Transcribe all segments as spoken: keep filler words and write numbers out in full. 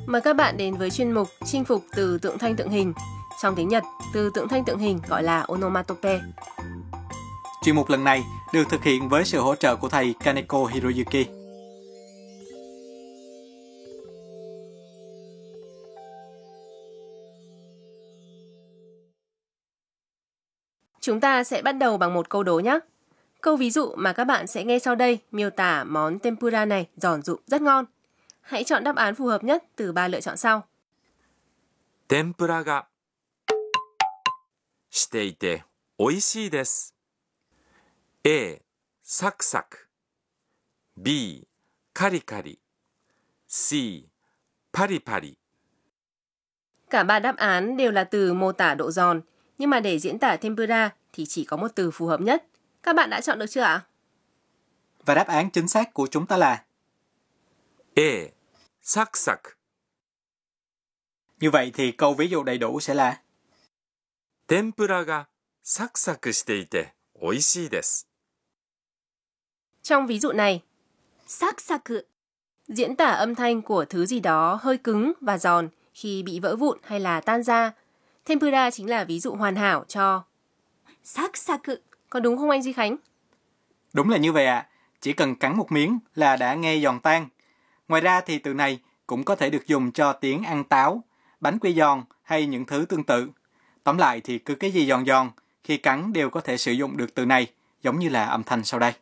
Mời các bạn đến với chuyên mục Chinh phục từ tượng thanh tượng hình. Trong tiếng Nhật, từ tượng thanh tượng hình gọi là onomatope. Chuyên mục lần này được thực hiện với sự hỗ trợ của thầy Kaneko Hiroyuki. Chúng ta sẽ bắt đầu bằng một câu đố nhé. Câu ví dụ mà các bạn sẽ nghe sau đây miêu tả món tempura này giòn rụm rất ngon. Hãy chọn đáp án phù hợp nhất từ ba lựa chọn sau. 天ぷらがしていて美味しいです。A. サクサク B. カリカリ C. パリパリ Cả ba đáp án đều là từ mô tả độ giòn, nhưng mà để diễn tả tempura thì chỉ có một từ phù hợp nhất. Các bạn đã chọn được chưa ạ? Và đáp án chính xác của chúng ta là A. サクサク Như vậy thì câu ví dụ đầy đủ sẽ là 天ぷらがサクサクしていて美味しいです。 Trong ví dụ này, サクサク diễn tả âm thanh của thứ gì đó hơi cứng và giòn khi bị vỡ vụn hay là tan ra. Tempura chính là ví dụ hoàn hảo cho サクサク Có đúng không anh Duy Khánh? đúng là như vậy ạ. À. Chỉ cần cắn một miếng là đã nghe giòn tan. Ngoài ra thì từ này cũng có thể được dùng cho tiếng ăn táo, bánh quy giòn hay những thứ tương tự. Tóm lại thì cứ cái gì giòn giòn, khi cắn đều có thể sử dụng được từ này, giống như là âm thanh sau đây.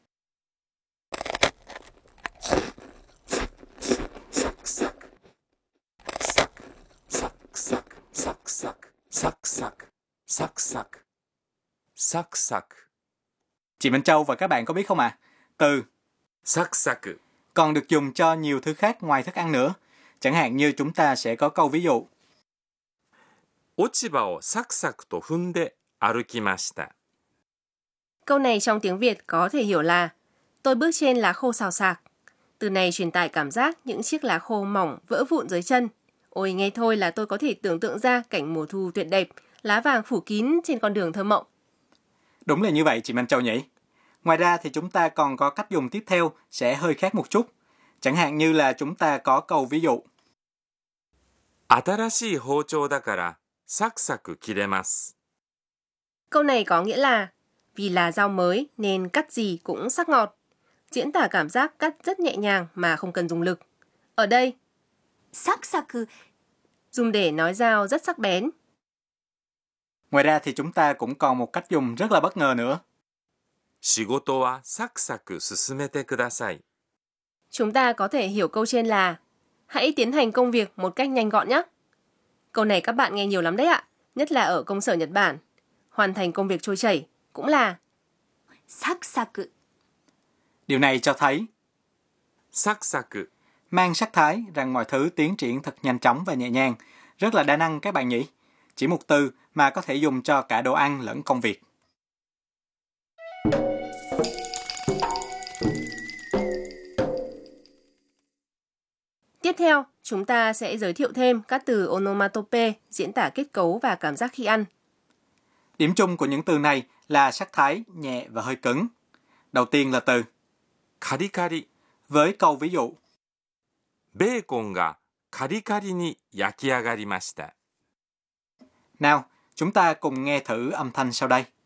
Chị Minh Châu và các bạn có biết không ạ? À? Từ サクサク còn được dùng cho nhiều thứ khác ngoài thức ăn nữa. Chẳng hạn như chúng ta sẽ có câu ví dụ 落ち葉をサクサクと踏んで歩きました。 Câu này trong tiếng Việt có thể hiểu là tôi bước trên lá khô xào xạc. Từ này truyền tải cảm giác những chiếc lá khô mỏng vỡ vụn dưới chân. Ôi nghe thôi là tôi có thể tưởng tượng ra cảnh mùa thu tuyệt đẹp, lá vàng phủ kín trên con đường thơ mộng. Đúng là như vậy chị Minh Châu nhỉ? Ngoài ra thì chúng ta còn có cách dùng tiếp theo sẽ hơi khác một chút. Chẳng hạn như là chúng ta có câu ví dụ 新しい包丁だからサクサク切れます。 Câu này có nghĩa là vì là dao mới nên cắt gì cũng sắc ngọt. Diễn tả cảm giác cắt rất nhẹ nhàng mà không cần dùng lực. Ở đây, サクサク dùng để nói dao rất sắc bén. Ngoài ra thì chúng ta cũng còn một cách dùng rất là bất ngờ nữa. 仕事はサクサク進めてください。 Chúng ta có thể hiểu câu trên là hãy tiến hành công việc một cách nhanh gọn nhé. Câu này các bạn nghe nhiều lắm đấy ạ, nhất là ở công sở Nhật Bản. Hoàn thành công việc trôi chảy cũng là サクサク Điều này cho thấy サクサク mang sắc thái rằng mọi thứ tiến triển thật nhanh chóng và nhẹ nhàng. Rất là đa năng các bạn nhỉ? Chỉ một từ mà có thể dùng cho cả đồ ăn lẫn công việc. Tiếp theo, chúng ta sẽ giới thiệu thêm các từ onomatope diễn tả kết cấu và cảm giác khi ăn. Điểm chung của những từ này là sắc thái nhẹ và hơi cứng. Đầu tiên là từ カリカリ với câu ví dụ ベーコンがカリカリに焼き上がりました。 Nào, chúng ta cùng nghe thử âm thanh sau đây.